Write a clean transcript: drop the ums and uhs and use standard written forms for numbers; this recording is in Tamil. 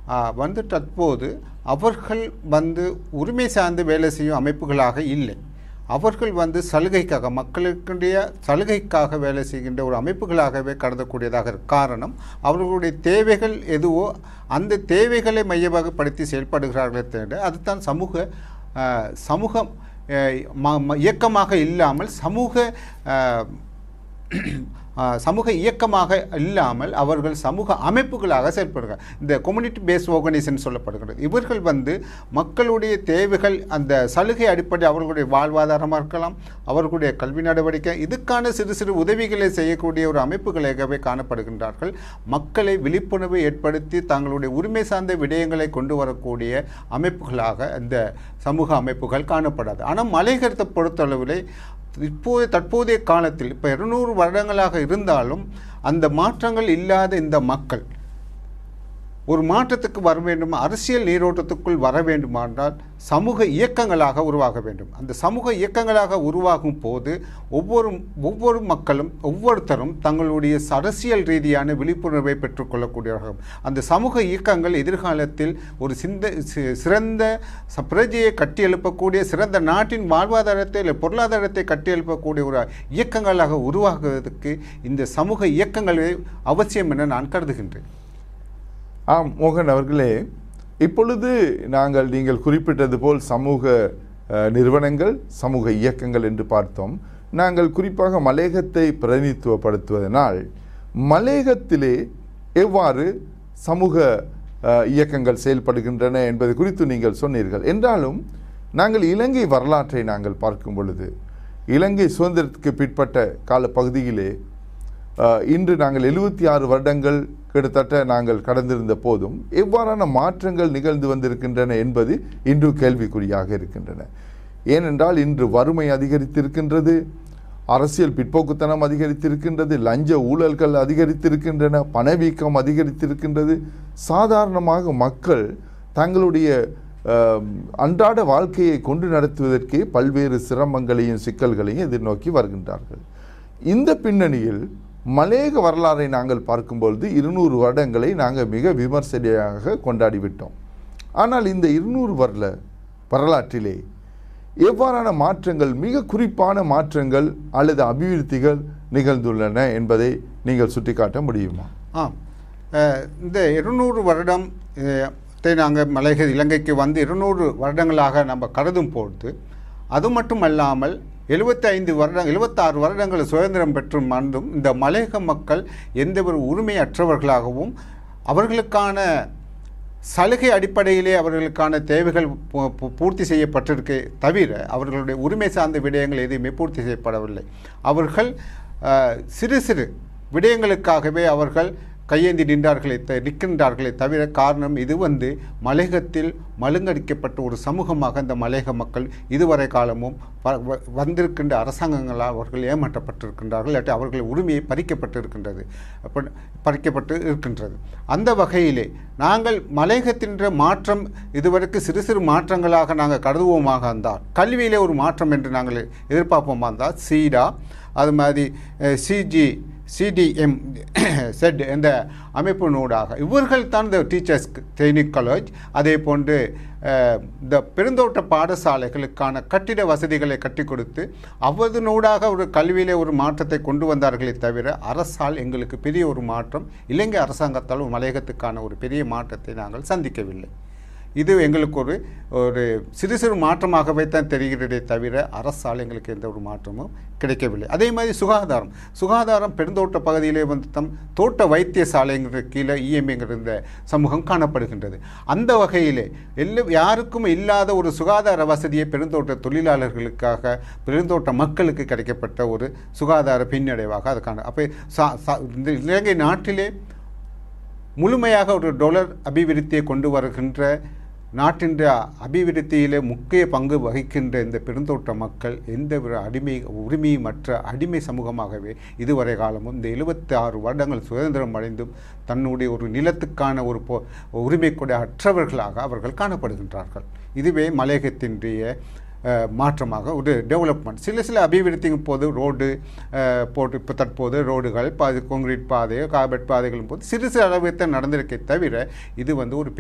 வந்து தற்போது அவர்கள் வந்து உரிமை சார்ந்து வேலை செய்யும் அமைப்புகளாக இல்லை. அவர்கள் வந்து சலுகைக்காக, மக்களுக்குடைய சலுகைக்காக வேலை செய்கின்ற ஒரு அமைப்புகளாகவே கருதக்கூடியதாக காரணம் அவர்களுடைய தேவைகள் எதுவோ அந்த தேவைகளை மையமாகப்படுத்தி செயல்படுகிறார்களே தவிர அதுதான் சமூக இயக்கமாக இல்லாமல் சமூக இயக்கமாக இல்லாமல் அவர்கள் சமூக அமைப்புகளாக செயல்படுகிறார். இந்த கம்யூனிட்டி பேஸ்ட் ஆர்கனைசேஷன் சொல்லப்படுகிறது. இவர்கள் வந்து மக்களுடைய தேவைகள், அந்த சலுகை அடிப்படை அவர்களுடைய வாழ்வாதாரமாக இருக்கலாம், அவர்களுடைய கல்வி நடவடிக்கை, இதுக்கான சிறு சிறு உதவிகளை செய்யக்கூடிய ஒரு அமைப்புகளாகவே காணப்படுகின்றார்கள். மக்களை விழிப்புணர்வை ஏற்படுத்தி தங்களுடைய உரிமை சார்ந்த விடயங்களை கொண்டு வரக்கூடிய அமைப்புகளாக இந்த சமூக அமைப்புகள் காணப்படாது. ஆனால் மலையகத்தை பொறுத்தளவிலே தற்போதைய காலத்தில் இப்போ 200 வருடங்களாக இருந்தாலும் அந்த மாற்றங்கள் இல்லாத இந்த மக்கள் ஒரு மாற்றத்துக்கு வர வேண்டும், அரசியல் நீரோட்டத்துக்குள் வர வேண்டுமானால் சமூக இயக்கங்களாக உருவாக வேண்டும். அந்த சமூக இயக்கங்களாக உருவாகும் போது ஒவ்வொரு மக்களும் ஒவ்வொருத்தரும் தங்களுடைய அரசியல் ரீதியான விழிப்புணர்வை பெற்றுக்கொள்ளக்கூடியவர்கள். அந்த சமூக இயக்கங்கள் எதிர்காலத்தில் ஒரு சிறந்த பிரஜையை கட்டியெழுப்பக்கூடிய, சிறந்த நாட்டின் வாழ்வாதாரத்தை இல்லை பொருளாதாரத்தை கட்டியெழுப்பக்கூடிய ஒரு இயக்கங்களாக உருவாகுவதற்கு இந்த சமூக இயக்கங்களே அவசியம் என நான் கருதுகின்றேன். ஆம் மோகன் அவர்களே, இப்பொழுது நீங்கள் குறிப்பிட்டது போல் சமூக நிறுவனங்கள், சமூக இயக்கங்கள் என்று பார்த்தோம். நாங்கள் குறிப்பாக மலையகத்தை பிரதிநிதித்துவப்படுத்துவதனால் மலையகத்திலே எவ்வாறு சமூக இயக்கங்கள் செயல்படுகின்றன என்பது குறித்து நீங்கள் சொன்னீர்கள். என்றாலும் நாங்கள் இலங்கை வரலாற்றை நாங்கள் பார்க்கும் பொழுது இலங்கை சுதந்திரத்துக்கு பிற்பட்ட காலப்பகுதியிலே இன்று நாங்கள் 76 வருடங்கள் கிட்டத்தட்ட நாங்கள் கடந்திருந்த போதும் எவ்வாறான மாற்றங்கள் நிகழ்ந்து வந்திருக்கின்றன என்பது இன்று கேள்விக்குறியாக இருக்கின்றன. ஏனென்றால் இன்று வறுமை அதிகரித்திருக்கின்றது, அரசியல் பிற்போக்குத்தனம் அதிகரித்திருக்கின்றது, லஞ்ச ஊழல்கள் அதிகரித்திருக்கின்றன, பணவீக்கம் அதிகரித்திருக்கின்றது. சாதாரணமாக மக்கள் தங்களுடைய அன்றாட வாழ்க்கையை கொண்டு நடத்துவதற்கே பல்வேறு சிரமங்களையும் சிக்கல்களையும் எதிர்நோக்கி வருகின்றார்கள். இந்த பின்னணியில் மலையக வரலாறை நாங்கள் பார்க்கும்பொழுது 200 வருடங்களை நாங்கள் மிக விமர்சனையாக கொண்டாடிவிட்டோம். ஆனால் இந்த 200 வருட வரலாற்றிலே எவ்வாறான மாற்றங்கள், மிக குறிப்பான மாற்றங்கள் அல்லது அபிவிருத்திகள் நிகழ்ந்துள்ளன என்பதை நீங்கள் சுட்டிக்காட்ட முடியுமா? இந்த 200 வருடம் நாங்கள் மலையக இலங்கைக்கு வந்து 200 வருடங்களாக நம்ம கருதும் பொழுது அது மட்டுமல்லாமல் 76 வருடங்கள் சுதந்திரம் பெற்று மறந்தும் இந்த மலையக மக்கள் எந்த ஒரு உரிமையற்றவர்களாகவும் அவர்களுக்கான சலுகை அடிப்படையிலே அவர்களுக்கான தேவைகள் பூர்த்தி செய்யப்பட்டிருக்கே தவிர அவர்களுடைய உரிமை சார்ந்த விடயங்கள் எதுவுமே பூர்த்தி செய்யப்படவில்லை. அவர்கள் சிறு சிறு விடயங்களுக்காகவே அவர்கள் கையேந்தி நிற்கின்றார்களே தவிர காரணம் இது வந்து மலையகத்தில் மழுங்கடிக்கப்பட்ட ஒரு சமூகமாக இந்த மலையக மக்கள் இதுவரை காலமும் வந்திருக்கின்ற அரசாங்கங்களால் அவர்கள் ஏமாற்றப்பட்டிருக்கின்றார்கள், இல்லாட்டி அவர்கள் உரிமையை பறிக்கப்பட்டு இருக்கின்றது. அந்த வகையிலே நாங்கள் மலையகத்தின் மாற்றம் இதுவரைக்கு சிறு சிறு மாற்றங்களாக நாங்கள் கருதுவோமாக இருந்தால், கல்வியிலே ஒரு மாற்றம் என்று நாங்கள் எதிர்பார்ப்போமா இருந்தால் சீடா, அது மாதிரி CDM செட் என்ற அமைப்பினூடாக இவர்கள் தான் இந்த டீச்சர்ஸ் ட்ரைனிங் காலேஜ், அதே போன்று இந்த பெருந்தோட்ட பாடசாலைகளுக்கான கட்டிட வசதிகளை கட்டி கொடுத்து அவதனூடாக ஒரு கல்வியிலே ஒரு மாற்றத்தை கொண்டு வந்தார்களே தவிர அரசால் எங்களுக்கு பெரிய ஒரு மாற்றம், இலங்கை அரசாங்கத்தால் மலையகத்துக்கான ஒரு பெரிய மாற்றத்தை நாங்கள் சந்திக்கவில்லை. இது எங்களுக்கு ஒரு சிறு சிறு மாற்றமாகவே தான் தெரிகிறதே தவிர அரசால் எங்களுக்கு எந்த ஒரு மாற்றமும் கிடைக்கவில்லை. அதே மாதிரி சுகாதாரம் பெருந்தோட்ட பகுதியிலே வந்து தோட்ட வைத்தியசாலைங்கிற கீழே EMAங்கிற இந்த சமூகம் காணப்படுகின்றது. அந்த வகையிலே யாருக்கும் இல்லாத ஒரு சுகாதார வசதியை பெருந்தோட்ட தொழிலாளர்களுக்காக பெருந்தோட்ட மக்களுக்கு கிடைக்கப்பட்ட ஒரு சுகாதார பின்னடைவாக அதுக்கான அப்போ இந்த இலங்கை நாட்டிலே முழுமையாக ஒரு டொலர் அபிவிருத்தியை கொண்டு வருகின்ற நாட்டின் அபிவிருத்தியிலே முக்கிய பங்கு வகிக்கின்ற இந்த பெருந்தோட்ட மக்கள் எந்த ஒரு உரிமையமற்ற அடிமை சமூகமாகவே இதுவரை காலமும் இந்த 76 வருடங்கள் சுதந்திரம் அடைந்தும் தன்னுடைய ஒரு நிலத்துக்கான ஒரு உரிமை கூட அற்றவர்களாக அவர்கள் காணப்படுகின்றார்கள். இதுவே மலையகத்தினுடைய மாற்றமாக ஒரு டெவலப்மெண்ட். சில அபிவிருத்திக்கும் போது ரோடு போட்டு இப்போ தற்போது ரோடுகள் கான்கிரீட் பாதை, கார்பெட் பாதைகளும் போது சிறு அளவுக்கு நடந்திருக்கே தவிர இது வந்து ஒரு